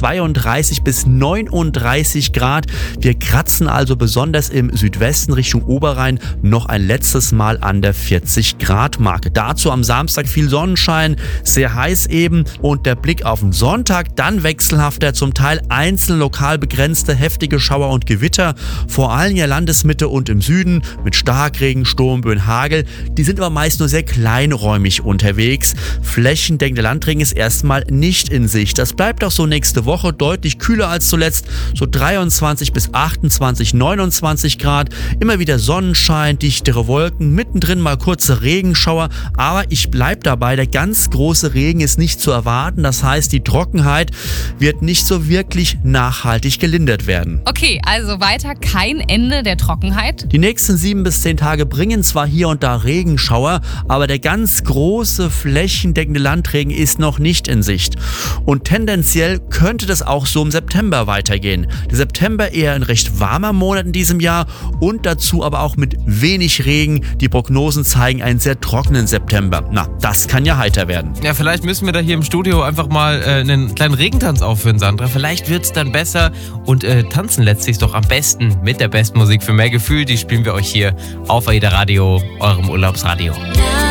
32 bis 39 Grad. Wir kratzen also besonders im Südwesten Richtung Oberrhein noch ein letztes Mal an der 40 Grad Marke. Dazu am Samstag viel Sonnenschein, sehr heiß eben, und der Blick auf den Sonntag, dann wechselhafter, zum Teil einzeln lokal begrenzte heftige Schauer und Gewitter, vor allem in der Landesmitte und im Süden mit Starkregen, Sturmböen, Hagel. Die sind aber meist nur sehr kleinräumig unterwegs. Flächendeckender Landregen ist erstmal nicht in Sicht. Das bleibt auch so nächste Woche, deutlich kühler als zuletzt, so 23 bis 28, 29 Grad. Immer wieder Sonnenschein, dichtere Wolken, mittendrin mal kurze Regenschauer, aber ich bleibe dabei, der ganz große Regen ist nicht zu erwarten. Das heißt, die Trockenheit wird nicht so wirklich nachhaltig gelindert werden. Okay, also weiter kein Ende der Trockenheit. Die nächsten 7 bis 10 Tage bringen zwar hier und da Regenschauer, aber der ganz große flächendeckende Landregen ist noch nicht in Sicht. Und tendenziell könnte das auch so im September weitergehen. Der September eher ein recht warmer Monat in diesem Jahr und dazu aber auch mit wenig Regen. Die Prognosen zeigen einen sehr trockenen September. Na, das kann ja heiter werden. Ja, vielleicht müssen wir da hier im Studio einfach mal einen kleinen Regentanz aufführen, Sandra. Vielleicht wird's dann besser und tanzen lässt sich doch am besten mit der besten Musik für mehr Gefühl. Die spielen wir euch hier auf AIDA Radio, eurem Urlaubsradio.